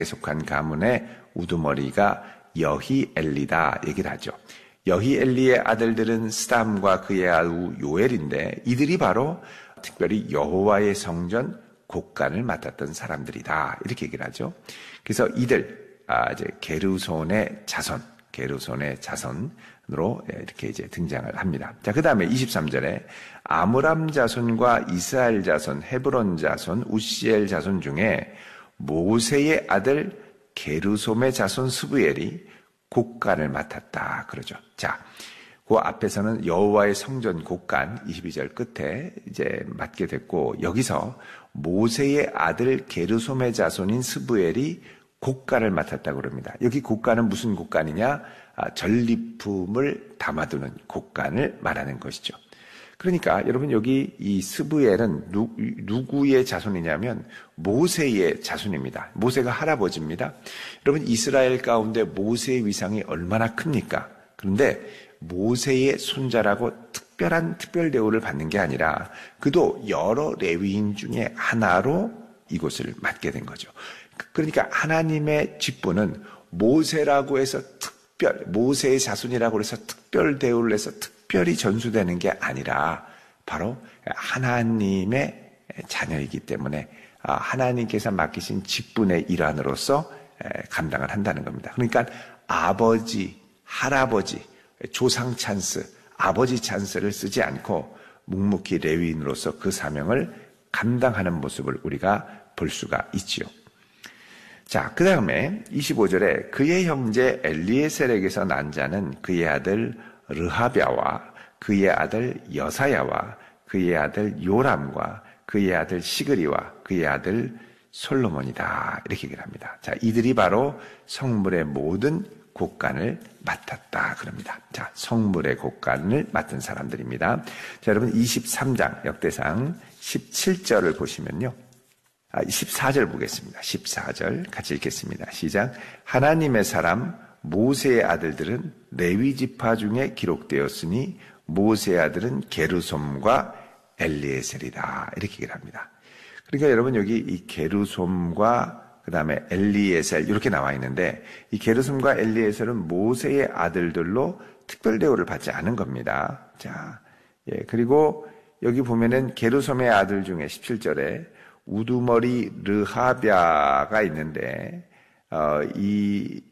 속한 가문의 우두머리가 여히엘리다 얘기를 하죠. 여히엘리의 아들들은 스담과 그의 아우 요엘인데 이들이 바로 특별히 여호와의 성전 곡간을 맡았던 사람들이다 이렇게 얘기를 하죠. 그래서 이들 이제 게르손의 자손으로 이렇게 이제 등장을 합니다. 자, 그 다음에 23절에 아므람 자손과 이스라엘 자손, 헤브론 자손, 우시엘 자손 중에 모세의 아들 게르솜의 자손 스부엘이 곡간을 맡았다 그러죠. 자, 그 앞에서는 여호와의 성전 곡간 22절 끝에 이제 맡게 됐고 여기서 모세의 아들 게르솜의 자손인 스부엘이 곡간을 맡았다고 그럽니다. 여기 곡간은 무슨 곡간이냐? 전리품을 담아두는 곡간을 말하는 것이죠. 그러니까 여러분 여기 이 스부엘은 누구의 자손이냐면 모세의 자손입니다. 모세가 할아버지입니다. 여러분 이스라엘 가운데 모세의 위상이 얼마나 큽니까? 그런데 모세의 손자라고 특별 대우를 받는 게 아니라 그도 여러 레위인 중에 하나로 이곳을 맡게 된 거죠. 그러니까 하나님의 직분은 모세라고 해서 모세의 자손이라고 해서 특별 대우를 해서 특별히 전수되는 게 아니라 바로 하나님의 자녀이기 때문에 하나님께서 맡기신 직분의 일환으로서 감당을 한다는 겁니다. 그러니까 아버지, 할아버지, 조상 찬스, 아버지 찬스를 쓰지 않고 묵묵히 레위인으로서 그 사명을 감당하는 모습을 우리가 볼 수가 있지요. 자, 그 다음에 25절에 그의 형제 엘리에셀에게서 난 자는 그의 아들 르하랴와 그의 아들 여사야와 그의 아들 요람과 그의 아들 시그리와 그의 아들 솔로몬이다 이렇게 얘기를 합니다. 자, 이들이 바로 성물의 모든 곡간을 맡았다 그럽니다. 자, 성물의 곡간을 맡은 사람들입니다. 자, 여러분 23장 역대상 17절을 보시면요. 14절 보겠습니다. 14절 같이 읽겠습니다. 시작. 하나님의 사람 모세의 아들들은 레위 지파 중에 기록되었으니 모세의 아들은 게르솜과 엘리에셀이다. 이렇게 얘기를 합니다. 그러니까 여러분 여기 이 게르솜과 그 다음에 엘리에셀 이렇게 나와 있는데 이 게르솜과 엘리에셀은 모세의 아들들로 특별 대우를 받지 않은 겁니다. 자, 그리고 여기 보면은 게르솜의 아들 중에 17절에 우두머리 르하랴가 있는데 이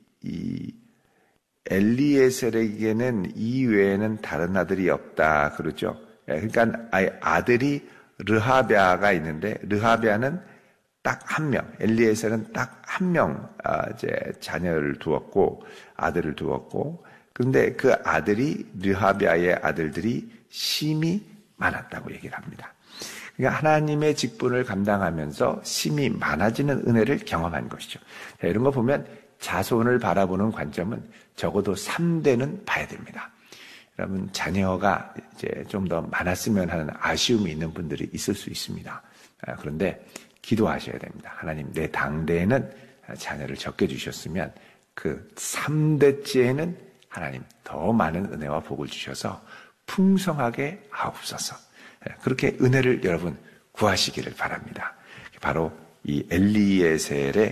엘리에셀에게는 이 외에는 다른 아들이 없다 그러죠. 그러니까 아들이 르하랴가 있는데 르하랴는 딱 한 명, 엘리에셀은 딱 한 명 이제 자녀를 두었고 아들을 두었고 그런데 그 아들이 르하랴의 아들들이 심이 많았다고 얘기를 합니다. 그러니까 하나님의 직분을 감당하면서 심이 많아지는 은혜를 경험한 것이죠. 자, 이런 거 보면 자손을 바라보는 관점은 적어도 3대는 봐야 됩니다. 여러분 자녀가 이제 좀 더 많았으면 하는 아쉬움이 있는 분들이 있을 수 있습니다. 그런데 기도하셔야 됩니다. 하나님 내 당대에는 자녀를 적게 주셨으면 그 3대째에는 하나님 더 많은 은혜와 복을 주셔서 풍성하게 하옵소서. 그렇게 은혜를 여러분 구하시기를 바랍니다. 바로 이 엘리에셀의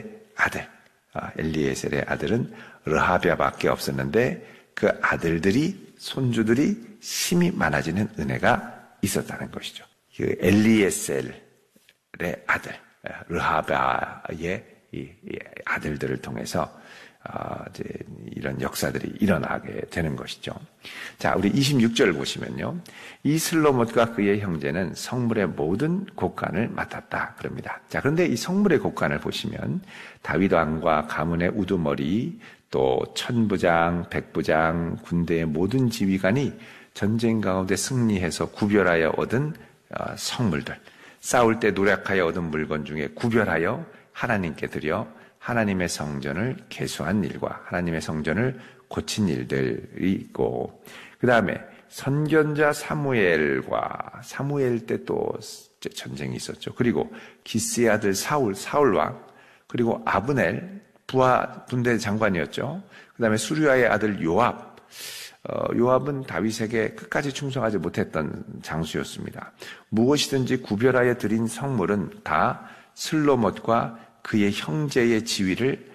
아들은 르하랴밖에 없었는데 그 아들들이 손주들이 심이 많아지는 은혜가 있었다는 것이죠. 그 엘리에셀의 아들 르하랴의 이 아들들을 통해서 이제 이런 역사들이 일어나게 되는 것이죠. 자, 우리 26절 보시면요. 이 슬로못과 그의 형제는 성물의 모든 곡간을 맡았다 그럽니다. 자, 그런데 이 성물의 곡간을 보시면 다윗 왕과 가문의 우두머리 또 천부장, 백부장, 군대의 모든 지휘관이 전쟁 가운데 승리해서 구별하여 얻은 성물들, 싸울 때 노력하여 얻은 물건 중에 구별하여 하나님께 드려 하나님의 성전을 개수한 일과 하나님의 성전을 고친 일들이 있고 그 다음에 선견자 사무엘 때 또 전쟁이 있었죠. 그리고 기스의 아들 사울왕 그리고 아브넬 군대 장관이었죠. 그 다음에 수리아의 아들 요압은 다윗에게 끝까지 충성하지 못했던 장수였습니다. 무엇이든지 구별하여 드린 성물은 다 슬로못과 그의 형제의 지위를